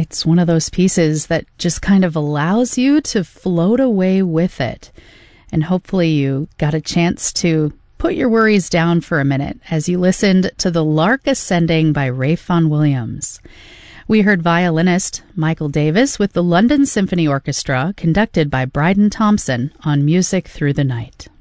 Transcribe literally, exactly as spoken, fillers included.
It's one of those pieces that just kind of allows you to float away with it. And hopefully you got a chance to put your worries down for a minute as you listened to The Lark Ascending by Ralph Vaughan Williams. We heard violinist Michael Davis with the London Symphony Orchestra, conducted by Bryden Thompson, on Music Through the Night.